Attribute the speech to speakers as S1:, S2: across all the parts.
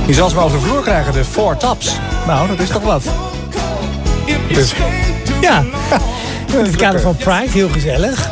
S1: Die zal ze maar over de vloer krijgen, de 4 Tops. Nou, dat is toch wat.
S2: Dus, ja, in het kader van Pride, heel gezellig.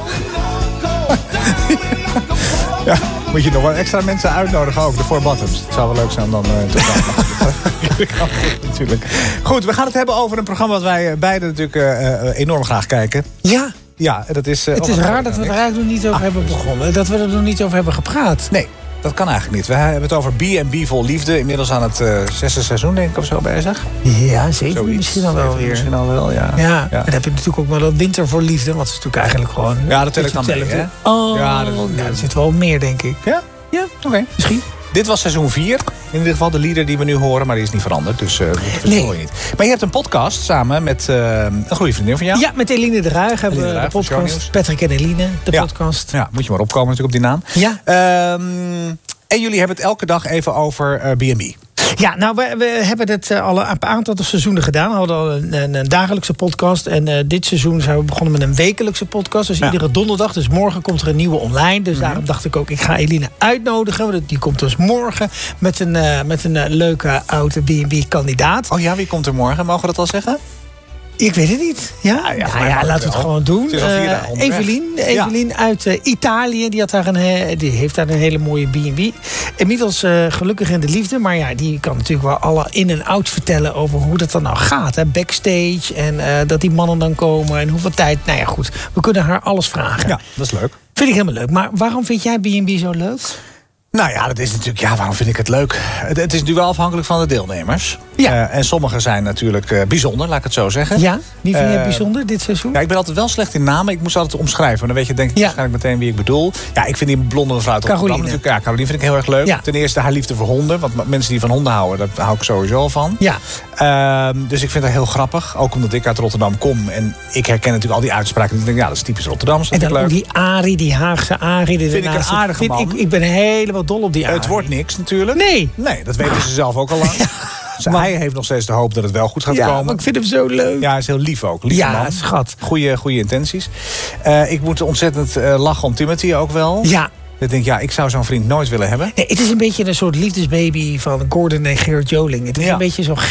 S1: Ja, moet je nog wel extra mensen uitnodigen ook, de 4 Bottoms. Het zou wel leuk zijn om dan te gaan. Natuurlijk. Goed, we gaan het hebben over een programma wat wij beiden natuurlijk enorm graag kijken.
S2: Ja.
S1: Ja, dat is...
S2: Het is raar dat we er eigenlijk nog niet over hebben begonnen. Dat we er nog niet over hebben gepraat.
S1: Nee, dat kan eigenlijk niet. We hebben het over B&B Vol Liefde. Inmiddels aan het 6e seizoen, denk ik, of zo bezig.
S2: Ja, zeker. Misschien al wel weer.
S1: Misschien al wel, ja.
S2: Ja. En dan heb je natuurlijk ook wel dat Winter voor Liefde. Wat is natuurlijk eigenlijk gewoon...
S1: Ja, dat tel ik dan mee, hè?
S2: Oh,
S1: ja,
S2: er zit wel meer, denk ik.
S1: Ja?
S2: Ja,
S1: oké.
S2: Misschien.
S1: Dit was seizoen 4. In ieder geval de lieder die we nu horen, maar die is niet veranderd. Dus dat verstoor je niet. Maar je hebt een podcast samen met een goede vriendin van jou.
S2: Ja, met Eline de Ruig hebben we de podcast. Patrick en Eline, de podcast.
S1: Ja, moet je maar opkomen natuurlijk op die naam.
S2: Ja.
S1: En jullie hebben het elke dag even over B&B.
S2: Ja, nou, we hebben het al een aantal seizoenen gedaan. We hadden al een dagelijkse podcast. En dit seizoen zijn we begonnen met een wekelijkse podcast. Dus iedere donderdag. Dus morgen komt er een nieuwe online. Dus daarom dacht ik ook, ik ga Eline uitnodigen. Want die komt dus morgen met een leuke oude B&B-kandidaat.
S1: Oh ja, wie komt er morgen? Mogen we dat al zeggen?
S2: Ik weet het niet. Ja, laten we het gewoon doen. Evelien uit Italië. Die heeft daar een hele mooie B&B. Inmiddels gelukkig in de liefde. Maar ja, die kan natuurlijk wel alle in- en outs vertellen over hoe dat dan nou gaat. Hè? Backstage en dat die mannen dan komen en hoeveel tijd. Nou ja, goed. We kunnen haar alles vragen.
S1: Ja, dat is leuk.
S2: Vind ik helemaal leuk. Maar waarom vind jij B&B zo leuk?
S1: Nou ja, dat is natuurlijk... Ja, waarom vind ik het leuk? Het is natuurlijk wel afhankelijk van de deelnemers. Ja. En sommige zijn natuurlijk bijzonder, laat ik het zo zeggen.
S2: Ja, wie vind je bijzonder dit seizoen?
S1: Ja, ik ben altijd wel slecht in namen. Ik moest altijd omschrijven. Maar dan weet je denk ik waarschijnlijk meteen wie ik bedoel. Ja, ik vind die blonde mevrouw uit Rotterdam natuurlijk... Ja, Caroline vind ik heel erg leuk. Ja. Ten eerste haar liefde voor honden. Want mensen die van honden houden, daar hou ik sowieso al van.
S2: Ja.
S1: Dus ik vind dat heel grappig. Ook omdat ik uit Rotterdam kom. En ik herken natuurlijk al die uitspraken. En ik denk, ja, dat is typisch Rotterdams.
S2: En dan leuk. Die Arie, die Haagse Arie.
S1: Vind ik een aardige man.
S2: Ik ben helemaal dol op die Arie.
S1: Het wordt niks natuurlijk.
S2: Nee,
S1: dat weten ze zelf ook al lang. Dus hij heeft nog steeds de hoop dat het wel goed gaat komen.
S2: Ja, maar ik vind hem zo leuk.
S1: Ja, hij is heel lief ook. Lieve man.
S2: Schat.
S1: Goeie intenties. Ik moet ontzettend lachen om Timothy ook wel.
S2: Ja.
S1: Ik denk, ik zou zo'n vriend nooit willen hebben.
S2: Nee, het is een beetje een soort liefdesbaby van Gordon en Gerard Joling. Het is een beetje zo'n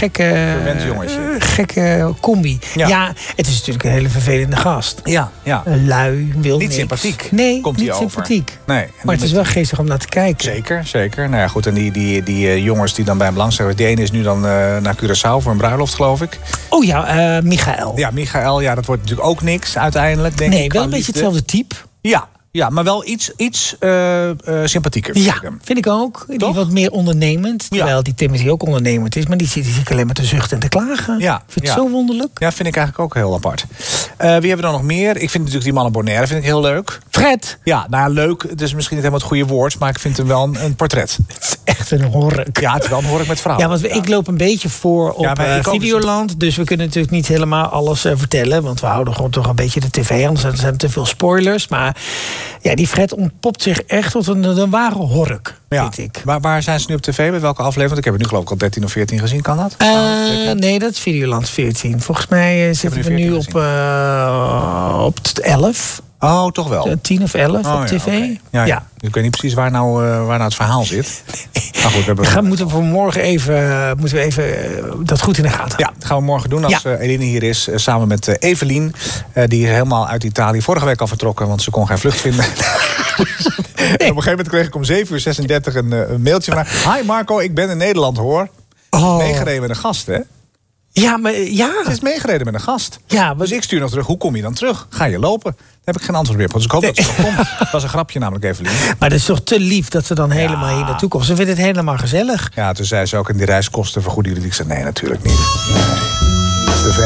S2: gekke combi. Ja, het is natuurlijk een hele vervelende gast.
S1: Ja.
S2: Een lui, wil
S1: niet
S2: niks.
S1: Sympathiek.
S2: Nee,
S1: komt
S2: niet
S1: over.
S2: sympathiek.
S1: Nee.
S2: Maar het is wel geestig om naar te kijken.
S1: Zeker. Nou ja, goed. En die jongens die dan bij hem langs zijn. Die ene is nu dan naar Curaçao voor een bruiloft, geloof ik.
S2: Oh ja, Michael.
S1: Ja, Michael. Ja, dat wordt natuurlijk ook niks uiteindelijk, denk ik.
S2: Nee, wel een beetje hetzelfde type.
S1: Ja, maar wel iets sympathieker.
S2: Vind ik ook. Die wat meer ondernemend. Terwijl die Timothy ook ondernemend is. Maar die zit alleen maar te zuchten en te klagen. Vind het zo wonderlijk. Ja,
S1: vind ik eigenlijk ook heel apart. Wie hebben we dan nog meer? Ik vind natuurlijk die mannen Bonaire vind ik heel leuk.
S2: Fred.
S1: Ja, nou leuk. Het is misschien niet helemaal het goede woord. Maar ik vind hem wel een portret.
S2: Het is echt een hork.
S1: Ja, het is wel een hork met vrouwen.
S2: Ja, want ik loop een beetje voor op Videoland. Dus we kunnen natuurlijk niet helemaal alles vertellen. Want we houden gewoon toch een beetje de tv. Anders zijn er te veel spoilers. Maar... Ja, die Fred ontpopt zich echt tot een ware hork, vind ik.
S1: Waar zijn ze nu op tv? Bij welke aflevering? Want ik heb het nu geloof ik al 13 of 14 gezien. Kan dat?
S2: Nee, dat is Videoland 14. Volgens mij zitten we nu op 11.
S1: Oh, toch wel?
S2: 10 of 11 op tv.
S1: Okay. Ja. Ik weet niet precies waar nou het verhaal zit. Maar goed,
S2: moeten we morgen even dat goed in de gaten.
S1: Ja, dat gaan we morgen doen als Eline hier is. Samen met Evelien. Die is helemaal uit Italië vorige week al vertrokken. Want ze kon geen vlucht vinden. En op een gegeven moment kreeg ik om 7:36 een mailtje van haar. Hi Marco, ik ben in Nederland hoor. Meegereden met een gast, hè?
S2: Ja, maar
S1: Ze is meegereden met een gast.
S2: Ja,
S1: dus ik stuur nog terug. Hoe kom je dan terug? Ga je lopen? Daar heb ik geen antwoord meer op. Dus ik hoop dat ze komt. Dat was een grapje namelijk, Evelien.
S2: Maar dat is toch te lief dat ze dan helemaal hier naartoe komt. Ze vindt het helemaal gezellig.
S1: Ja, toen zei ze ook in die reiskosten vergoeden jullie. Ik zei nee, natuurlijk niet. Nee.